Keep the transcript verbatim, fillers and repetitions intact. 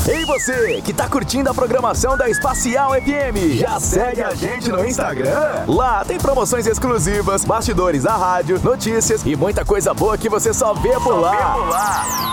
Ei você, que tá curtindo a programação da Espacial F M, já segue a gente no Instagram? Lá tem promoções exclusivas, bastidores da rádio, notícias e muita coisa boa que você só vê por lá.